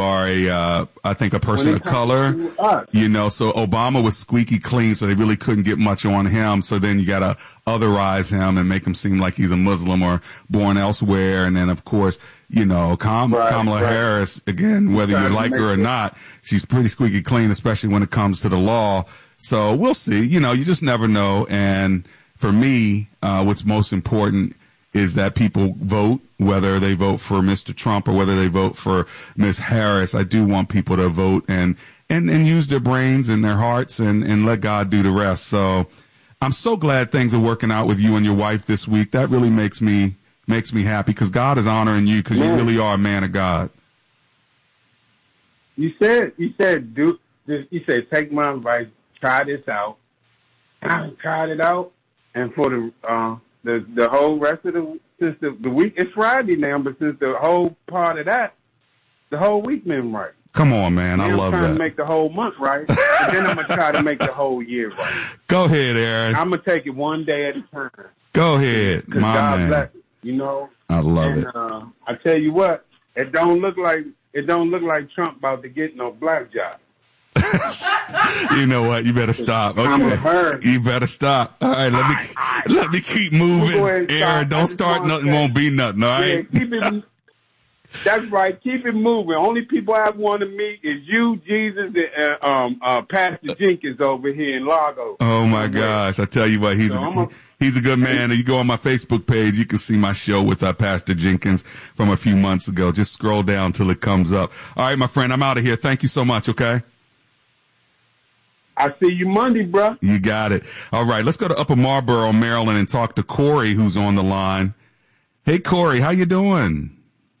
are I think a person of color, so Obama was squeaky clean, so they really couldn't get much on him. So then you got to otherize him and make him seem like he's a Muslim or born elsewhere. And then, of course, Kamala Harris, again, whether you like her or not, she's pretty squeaky clean, especially when it comes to the law. So we'll see. You just never know. And for me, what's most important is that people vote, whether they vote for Mr. Trump or whether they vote for Ms. Harris. I do want people to vote and use their brains and their hearts and let God do the rest. So I'm so glad things are working out with you and your wife this week. That really makes me happy because God is honoring you because you really are a man of God. You said take my advice, try this out. I tried it out, and for the whole rest of since the week, it's Friday now, but since the whole part of that, the whole week been right. Come on, man. I love that. I'm trying to make the whole month right, and then I'm going to try to make the whole year right. Go ahead, Aaron. I'm going to take it one day at a time. Go ahead, my God man. Bless it, I love it. I tell you what, it don't look like Trump about to get no black job. You know what? You better stop. Okay, you better stop. All right, let me keep moving. Aaron, don't start nothing. Won't be nothing. All right. Yeah, that's right. Keep it moving. Only people I want to meet is you, Jesus, and Pastor Jenkins over here in Largo. Oh my gosh! I tell you what, he's a good man. You go on my Facebook page, you can see my show with Pastor Jenkins from a few months ago. Just scroll down till it comes up. All right, my friend, I'm out of here. Thank you so much. Okay. I see you Monday, bro. You got it. All right, let's go to Upper Marlboro, Maryland, and talk to Corey, who's on the line. Hey, Corey, how you doing?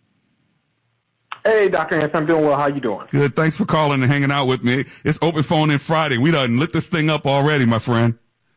Hey, Dr. Hans, I'm doing well. How you doing? Good. Thanks for calling and hanging out with me. It's Open Phone in Friday. We done lit this thing up already, my friend.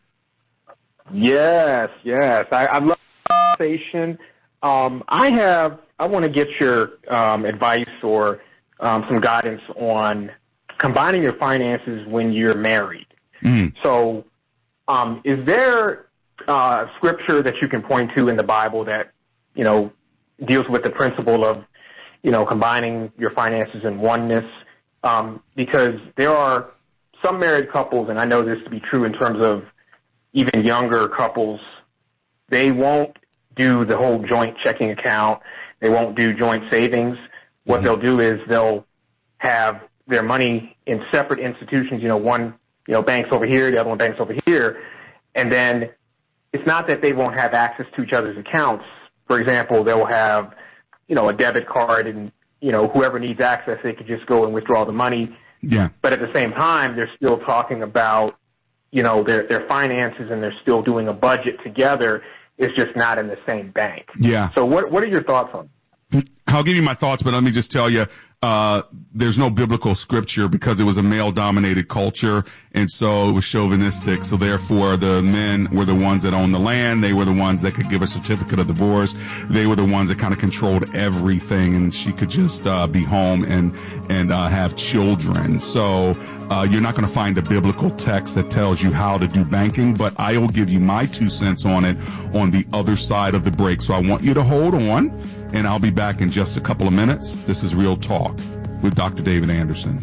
Yes. I love the conversation. I want to get your advice or some guidance on combining your finances when you're married. So is there scripture that you can point to in the Bible that, deals with the principle of, combining your finances in oneness? Because there are some married couples, and I know this to be true in terms of even younger couples, they won't do the whole joint checking account. They won't do joint savings. What they'll do is they'll have their money in separate institutions, one, banks over here, the other one banks over here. And then it's not that they won't have access to each other's accounts. For example, they'll have, a debit card and, whoever needs access, they could just go and withdraw the money. Yeah. But at the same time, they're still talking about, their finances, and they're still doing a budget together. It's just not in the same bank. Yeah. So what are your thoughts on that? I'll give you my thoughts, but let me just tell you, there's no biblical scripture because it was a male-dominated culture, and so it was chauvinistic. So therefore, the men were the ones that owned the land. They were the ones that could give a certificate of divorce. They were the ones that kind of controlled everything, and she could just be home and have children. So you're not going to find a biblical text that tells you how to do banking, but I will give you my 2 cents on it on the other side of the break. So I want you to hold on, and I'll be back in just a couple of minutes. This is Real Talk with Dr. David Anderson.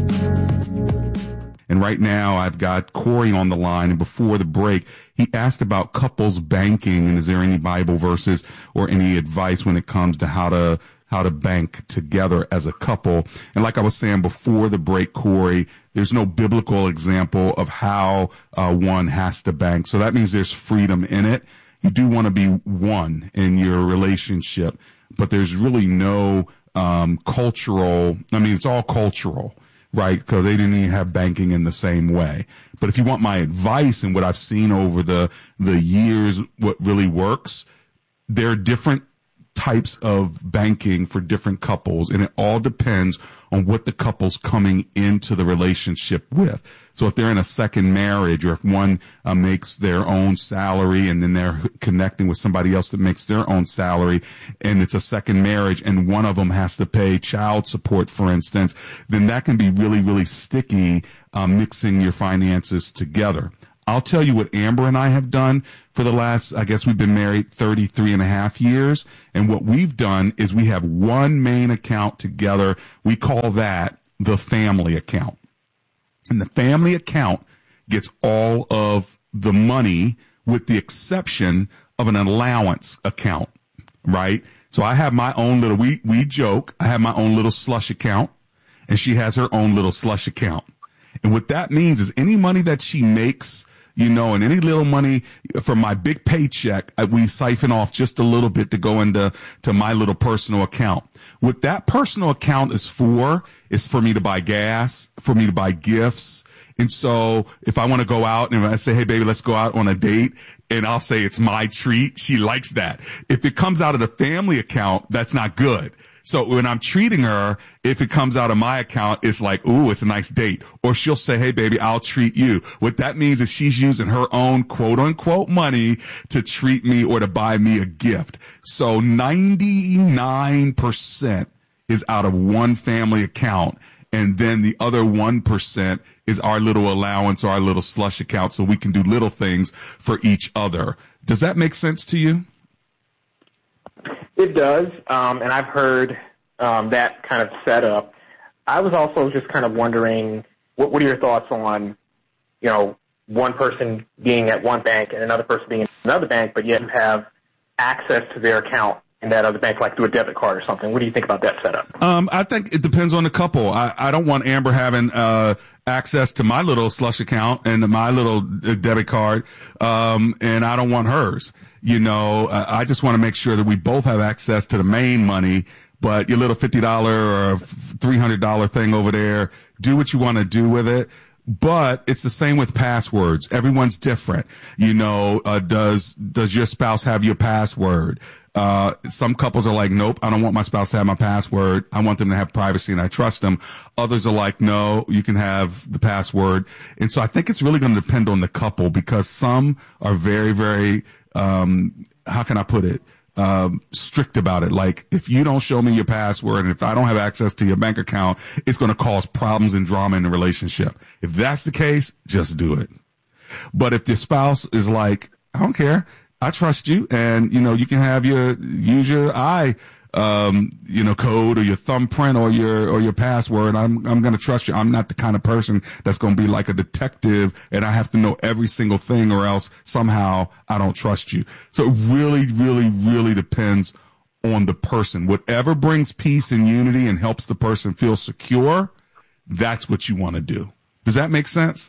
And right now I've got Corey on the line, and before the break, he asked about couples banking, and is there any Bible verses or any advice when it comes to how to bank together as a couple. And like I was saying before the break, Corey, there's no biblical example of how one has to bank. So that means there's freedom in it. You do want to be one in your relationship, but there's really no cultural, it's all cultural, right? Because they didn't even have banking in the same way. But if you want my advice and what I've seen over the years, what really works, there are different types of banking for different couples, and it all depends on what the couple's coming into the relationship with. So if they're in a second marriage, or if one makes their own salary and then they're connecting with somebody else that makes their own salary, and it's a second marriage and one of them has to pay child support, for instance, then that can be really, really sticky, mixing your finances together. I'll tell you what Amber and I have done for the last, I guess we've been married 33 and a half years. And what we've done is we have one main account together. We call that the family account. And the family account gets all of the money with the exception of an allowance account, right? So I have my own little, we joke, I have my own little slush account and she has her own little slush account. And what that means is any money that she makes, you know, and any little money from my big paycheck, we siphon off just a little bit to go into my little personal account. What that personal account is for me to buy gas, for me to buy gifts. And so if I want to go out and I say, hey, baby, let's go out on a date, and I'll say it's my treat, she likes that. If it comes out of the family account, that's not good. So when I'm treating her, if it comes out of my account, it's like, ooh, it's a nice date. Or she'll say, hey, baby, I'll treat you. What that means is she's using her own quote unquote money to treat me or to buy me a gift. So 99% is out of one family account. And then the other 1% is our little allowance or our little slush account so we can do little things for each other. Does that make sense to you? It does, and I've heard that kind of setup. I was also just kind of wondering, what are your thoughts on, you know, one person being at one bank and another person being at another bank, but yet you have access to their account in that other bank, like through a debit card or something? What do you think about that setup? I think it depends on the couple. I don't want Amber having access to my little slush account and my little debit card, and I don't want hers. You know, I just want to make sure that we both have access to the main money, but your little $50 or $300 thing over there, do what you want to do with it. But it's the same with passwords. Everyone's different. You know, does your spouse have your password? Some couples are like, nope, I don't want my spouse to have my password. I want them to have privacy and I trust them. Others are like, no, you can have the password. And so I think it's really going to depend on the couple, because some are very, very, how can I put it? Strict about it. Like, if you don't show me your password and if I don't have access to your bank account, it's going to cause problems and drama in the relationship. If that's the case, just do it. But if the spouse is like, I don't care, I trust you, and you know, you can have use your eye, code or your thumbprint or your password. I'm going to trust you. I'm not the kind of person that's going to be like a detective and I have to know every single thing or else somehow I don't trust you. So it really, really, really depends on the person. Whatever brings peace and unity and helps the person feel secure, that's what you want to do. Does that make sense?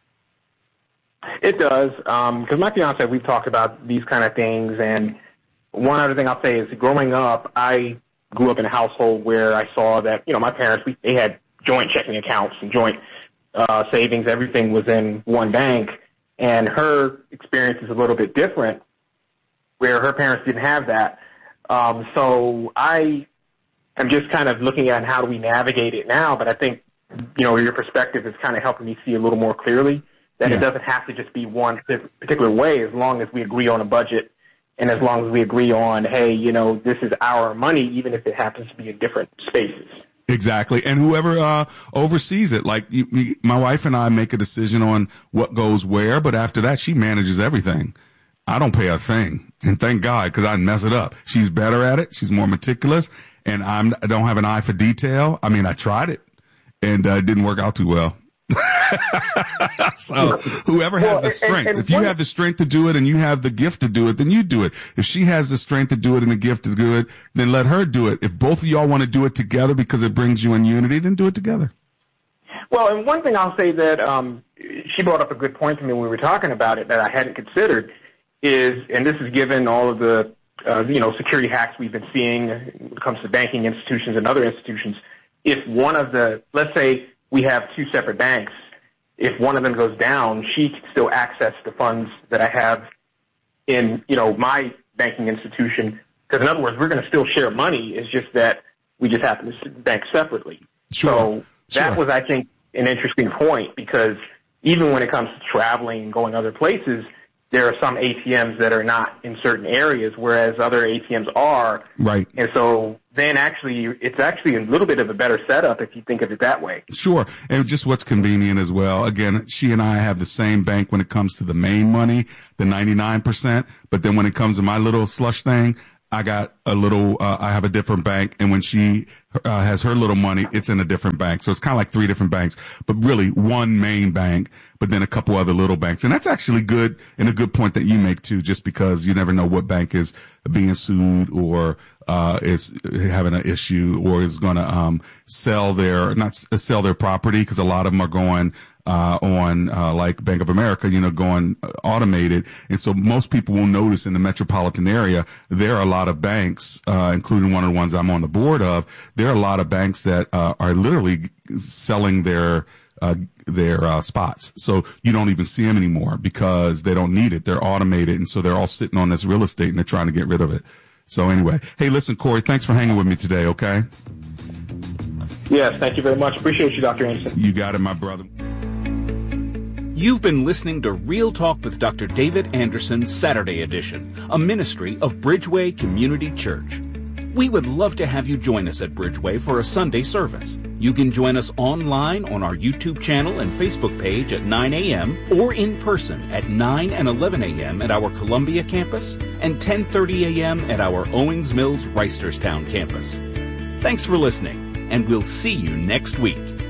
It does, because my fiance, we've talked about these kind of things, and one other thing I'll say is, growing up, I grew up in a household where I saw that, you know, my parents, they had joint checking accounts and joint savings. Everything was in one bank, and her experience is a little bit different, where her parents didn't have that. So I am just kind of looking at how do we navigate it now, but I think, you know, your perspective is kind of helping me see a little more clearly that It doesn't have to just be one particular way, as long as we agree on a budget and as long as we agree on, hey, you know, this is our money, even if it happens to be in different spaces. Exactly. And whoever oversees it, like my wife and I make a decision on what goes where, but after that, she manages everything. I don't pay a thing. And thank God, because I mess it up. She's better at it. She's more meticulous. And I don't have an eye for detail. I mean, I tried it and it didn't work out too well. So whoever has the strength, if you have the strength to do it and you have the gift to do it, then you do it. If she has the strength to do it and the gift to do it, then let her do it. If both of y'all want to do it together because it brings you in unity, then do it together. Well, and one thing I'll say that she brought up a good point to me when we were talking about it that I hadn't considered is, and this is given all of the security hacks we've been seeing when it comes to banking institutions and other institutions, if one of the, let's say we have two separate banks, if one of them goes down, she can still access the funds that I have in, you know, my banking institution. Because in other words, we're going to still share money. It's just that we just happen to bank separately. Sure. So that was, I think, an interesting point, because even when it comes to traveling and going other places, there are some ATMs that are not in certain areas, whereas other ATMs are. Right. And so then it's actually a little bit of a better setup if you think of it that way. Sure. And just what's convenient as well. Again, she and I have the same bank when it comes to the main money, the 99%. But then when it comes to my little slush thing, I got I have a different bank. And when she has her little money, it's in a different bank. So it's kind of like 3 different banks, but really one main bank, but then a couple other little banks. And that's actually good, and a good point that you make too, just because you never know what bank is being sued or is having an issue or is going to sell their property, because a lot of them are going on like Bank of America, going automated. And so most people will notice in the metropolitan area, there are a lot of banks, including one of the ones I'm on the board of. There are a lot of banks that are literally selling their spots. So you don't even see them anymore because they don't need it. They're automated. And so they're all sitting on this real estate and they're trying to get rid of it. So anyway, hey, listen, Corey, thanks for hanging with me today. Okay. Yes. Thank you very much. Appreciate you, Dr. Anderson. You got it, my brother. You've been listening to Real Talk with Dr. David Anderson, Saturday edition, a ministry of Bridgeway Community Church. We would love to have you join us at Bridgeway for a Sunday service. You can join us online on our YouTube channel and Facebook page at 9 a.m. or in person at 9 and 11 a.m. at our Columbia campus and 10:30 a.m. at our Owings Mills Reisterstown campus. Thanks for listening, and we'll see you next week.